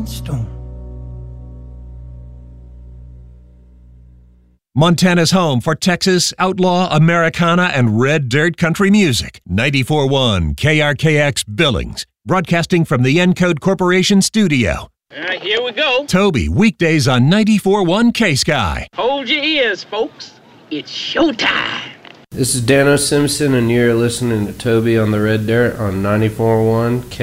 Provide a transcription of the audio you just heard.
Stone. Montana's home for Texas, outlaw, Americana, and red dirt country music. 94.1 KRKX Billings. Broadcasting from the Encode Corporation studio. All right, here we go. Toby, weekdays on 94.1 K-Sky. Hold your ears, folks. It's showtime. This is Dano Simpson, and you're listening to Toby on the Red Dirt on 94.1 K.